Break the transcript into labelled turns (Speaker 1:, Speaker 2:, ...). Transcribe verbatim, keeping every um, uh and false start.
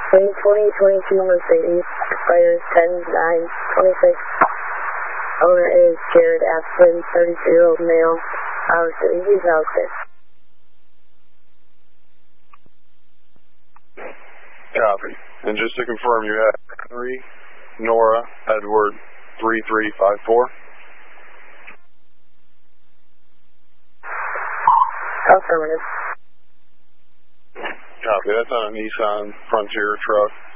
Speaker 1: twenty twenty-two Mercedes, expires ten nine twenty-six. Owner is Jared Aspen, thirty-two-year-old male, Iowa City. He's out there.
Speaker 2: Copy. And just to confirm, you have Henry, Nora, Edward, three three five four.
Speaker 1: Affirmative.
Speaker 2: Copy. That's on a Nissan Frontier truck.